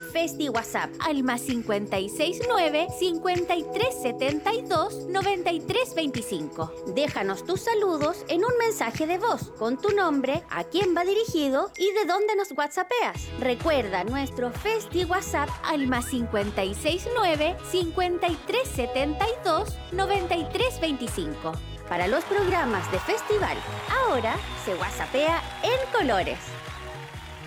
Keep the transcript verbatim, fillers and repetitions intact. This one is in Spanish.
Festi WhatsApp al más cincuenta y seis nueve, cincuenta y tres setenta y dos, noventa y tres veinticinco. Déjanos tus saludos en un mensaje de voz con tu nombre, a quién va dirigido y de dónde nos whatsappeas. Recuerda nuestro Festi WhatsApp al más cincuenta y seis nueve, cincuenta y tres setenta y dos, noventa y tres veinticinco. Para los programas de festival, ahora se whatsappea en colores.